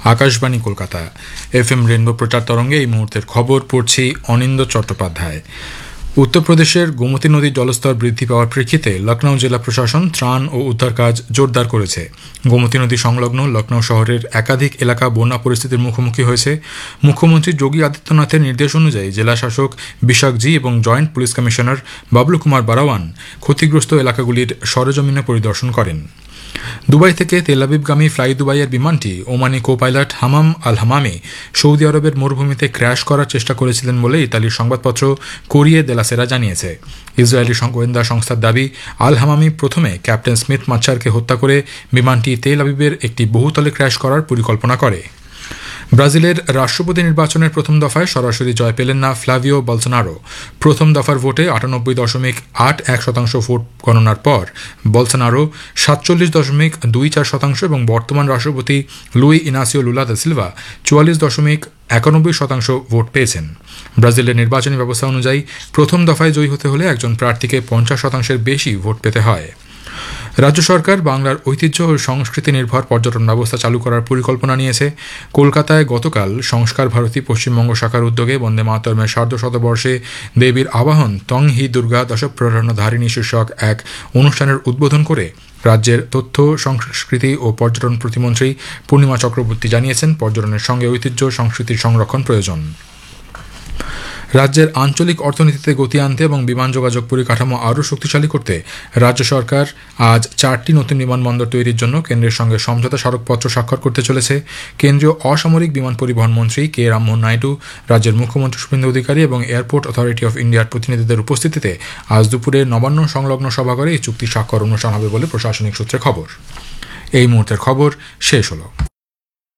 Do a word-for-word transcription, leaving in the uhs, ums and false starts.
Akashvani Kolkata. F M rainbow প্রচার তরঙ্গে এই মুহূর্তের খবর পড়ছি অনিন্দ চট্টোপাধ্যায়। উত্তরপ্রদেশের গোমতী নদীর জলস্তর বৃদ্ধি পাওয়ার প্রেক্ষিতে লখনউ জেলা প্রশাসন ত্রাণ ও উদ্ধার কাজ জোরদার করেছে। গোমতী নদী সংলগ্ন লখনউ শহরের একাধিক এলাকা বন্যা পরিস্থিতির মুখোমুখি হয়েছে। মুখ্যমন্ত্রী যোগী আদিত্যনাথের নির্দেশ অনুযায়ী জেলা শাসক বিশাখ জি এবং joint police commissioner Bablu Kumar বারাওয়ান ক্ষতিগ্রস্ত এলাকাগুলির সরেজমিনে পরিদর্শন করেন। দুবাই থেকে তেল আবিবগামী ফ্লাই দুবাইয়ের বিমানটি ওমানি কো পাইলট হামাম আল হামামি সৌদি আরবের মরুভূমিতে ক্র্যাশ করার চেষ্টা করেছিলেন বলে ইতালির সংবাদপত্র কোরিয়ে দেলা সেরা জানিয়েছে। ইসরায়েলি গোয়েন্দা সংস্থার দাবি, আল হামামি প্রথমে ক্যাপ্টেন স্মিথ মাচ্ছারকে হত্যা করে বিমানটি তেল আবিবের একটি বহুতলে ক্র্যাশ করার পরিকল্পনা করে। ব্রাজিলের রাষ্ট্রপতি নির্বাচনের প্রথম দফায় সরাসরি জয় পেলেন না ফ্লাভিও বলসোনারো। প্রথম দফার ভোটে আটানব্বই দশমিক আট এক শতাংশ ভোট গণনার পর বলসোনারো সাতচল্লিশ দশমিক দুই চার শতাংশ এবং বর্তমান রাষ্ট্রপতি Luis Inacio Lula da Silva চুয়াল্লিশ দশমিক একানব্বই শতাংশ ভোট পেয়েছেন। ব্রাজিলের নির্বাচনী ব্যবস্থা অনুযায়ী প্রথম দফায় জয়ী হতে হলে একজন প্রার্থীকে পঞ্চাশ শতাংশের বেশি ভোট পেতে হয়। রাজ্য সরকার বাংলার ঐতিহ্য ও সংস্কৃতি নির্ভর পর্যটন ব্যবস্থা চালু করার পরিকল্পনা নিয়েছে। কলকাতায় গতকাল সংস্কার ভারতী পশ্চিমবঙ্গ শাখার উদ্যোগে বন্দে মাতরমের সার্ধ শতবর্ষে দেবীর আবাহন তং হি দুর্গা দশপ্রহরণধারিণী শীর্ষক এক অনুষ্ঠানের উদ্বোধন করে রাজ্যের তথ্য সংস্কৃতি ও পর্যটন প্রতিমন্ত্রী পূর্ণিমা চক্রবর্তী জানিয়েছেন, পর্যটনের সঙ্গে ঐতিহ্য সংস্কৃতির সংরক্ষণ প্রয়োজন। রাজ্যের আঞ্চলিক অর্থনীতিতে গতি আনতে এবং বিমান যোগাযোগ পরিকাঠামো আরও শক্তিশালী করতে রাজ্য সরকার আজ চারটি নতুন বিমানবন্দর তৈরির জন্য কেন্দ্রের সঙ্গে সমঝোতা স্মারকপত্র স্বাক্ষর করতে চলেছে। কেন্দ্রীয় অসামরিক বিমান পরিবহন মন্ত্রী কে রামমোহন নাইডু, রাজ্যের মুখ্যমন্ত্রী শুভেন্দু অধিকারী এবং এয়ারপোর্ট অথরিটি অফ ইন্ডিয়ার প্রতিনিধিদের উপস্থিতিতে আজ দুপুরে নবান্ন সংলগ্ন সভাঘরে এই চুক্তি স্বাক্ষর অনুষ্ঠান হবে বলে প্রশাসনিক সূত্রে খবর। এই মুহূর্তের খবর শেষ হলো।